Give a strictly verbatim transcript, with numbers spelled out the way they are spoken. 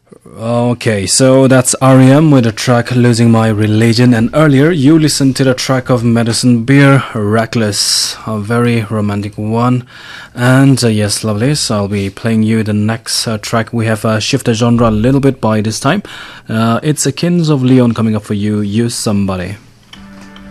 Okay, so that's R E M with the track Losing My Religion, and earlier you listened to the track of Madison Beer, Reckless, a very romantic one. And uh, yes, lovely, so I'll be playing you the next uh, track. We have uh, shifted genre a little bit by this time. Uh, it's a Kings of Leon coming up for you, Use Somebody.